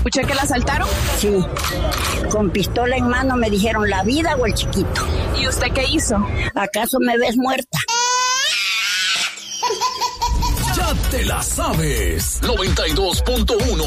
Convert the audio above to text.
escuché que la asaltaron. Sí, con pistola en mano me dijeron la vida o el chiquito. ¿Y usted qué hizo? ¿Acaso me ves muerta? Ya te la sabes. 92.1